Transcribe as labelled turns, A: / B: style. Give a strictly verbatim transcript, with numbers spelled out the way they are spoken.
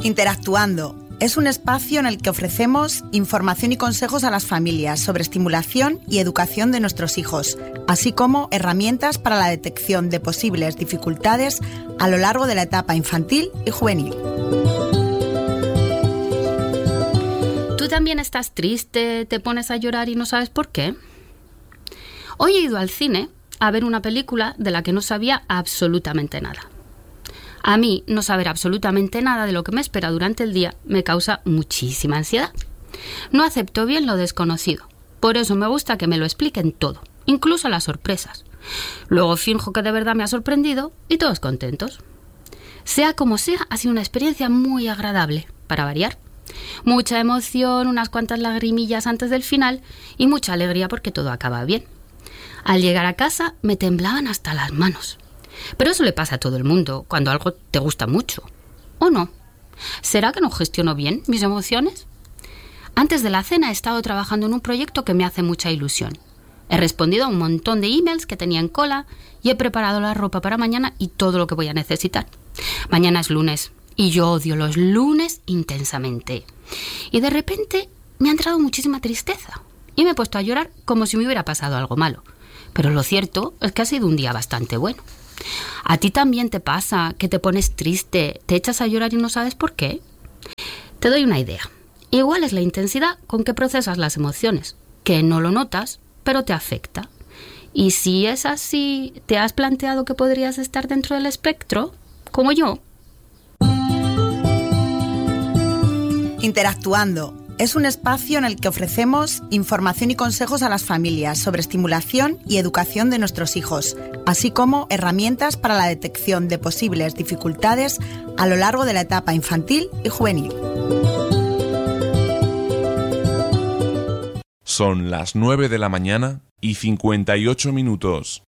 A: Interactuando es un espacio en el que ofrecemos información y consejos a las familias sobre estimulación y educación de nuestros hijos, así como herramientas para la detección de posibles dificultades a lo largo de la etapa infantil y juvenil.
B: ¿Tú también estás triste, te pones a llorar y no sabes por qué? Hoy he ido al cine a ver una película de la que no sabía absolutamente nada. A mí no saber absolutamente nada de lo que me espera durante el día me causa muchísima ansiedad. No acepto bien lo desconocido. Por eso me gusta que me lo expliquen todo, incluso las sorpresas. Luego finjo que de verdad me ha sorprendido y todos contentos. Sea como sea, ha sido una experiencia muy agradable, para variar. Mucha emoción, unas cuantas lagrimillas antes del final y mucha alegría porque todo acaba bien. Al llegar a casa me temblaban hasta las manos. Pero eso le pasa a todo el mundo cuando algo te gusta mucho. ¿O no? ¿Será que no gestiono bien mis emociones? Antes de la cena he estado trabajando en un proyecto que me hace mucha ilusión. He respondido a un montón de emails que tenía en cola y he preparado la ropa para mañana y todo lo que voy a necesitar. Mañana es lunes y yo odio los lunes intensamente. Y de repente me ha entrado muchísima tristeza y me he puesto a llorar como si me hubiera pasado algo malo. Pero lo cierto es que ha sido un día bastante bueno. ¿A ti también te pasa que te pones triste, te echas a llorar y no sabes por qué? Te doy una idea. Igual es la intensidad con que procesas las emociones, que no lo notas, pero te afecta. Y si es así, ¿te has planteado que podrías estar dentro del espectro, como yo?
A: Interactuando es un espacio en el que ofrecemos información y consejos a las familias sobre estimulación y educación de nuestros hijos, así como herramientas para la detección de posibles dificultades a lo largo de la etapa infantil y juvenil.
C: Son las nueve de la mañana y cincuenta y ocho minutos.